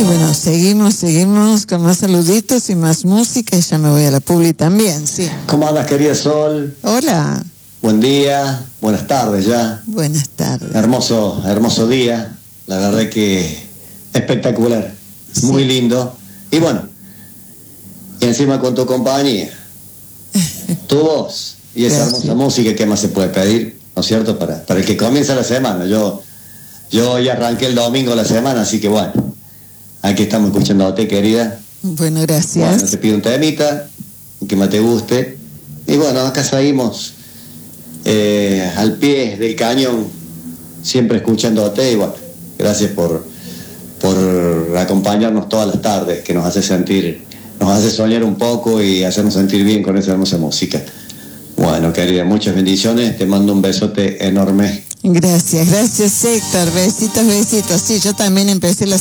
Y bueno, seguimos con más saluditos y más música y ya me voy a la publi también, sí. ¿Cómo andas, querida Sol? Hola. Buen día, buenas tardes ya. Buenas tardes. Hermoso día, la verdad que espectacular, sí. Muy lindo. Y bueno, y encima con tu compañía, tu voz y esa hermosa música, ¿qué más se puede pedir? ¿No es cierto? Para el que comienza la semana. Yo ya arranqué el domingo la semana, así que bueno, aquí estamos escuchándote, querida. Bueno, gracias. Bueno, te pido un temita, que más te guste. Y bueno, acá seguimos al pie del cañón, siempre escuchándote. Y bueno, gracias por acompañarnos todas las tardes, que nos hace soñar un poco y hacernos sentir bien con esa hermosa música. Bueno, querida, muchas bendiciones, te mando un besote enorme. Gracias, Héctor, besitos. Sí, yo también empecé la